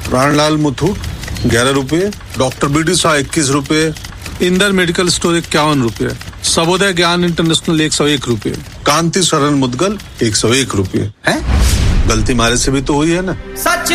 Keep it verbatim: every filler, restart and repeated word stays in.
प्राणलाल मुथूट ग्यारह रुपए, doctor B D Shah इक्कीस रुपए, इंदर मेडिकल स्टोर इक्यावन रुपए, सबोदय ज्ञान इंटरनेशनल एक सौ एक रुपए, कांति शरण मुदगल एक सौ एक रुपए। हैं? गलती मारे से भी तो हुई है ना। सच